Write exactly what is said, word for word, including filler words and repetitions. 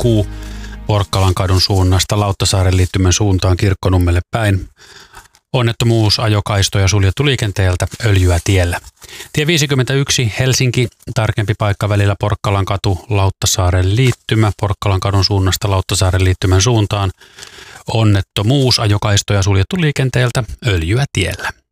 liikkuu Porkkalan kadun suunnasta Lauttasaaren liittymän suuntaan Kirkkonummelle päin. Onnettomuus, ajokaistoja suljettu liikenteeltä, öljyä tiellä. Tie viisikymmentäyksi Helsinki, tarkempi paikka välillä Porkkalan katu, Lauttasaaren liittymä, Porkkalan kadun suunnasta Lauttasaaren liittymän suuntaan. Onnettomuus, ajokaistoja suljettu liikenteeltä, öljyä tiellä.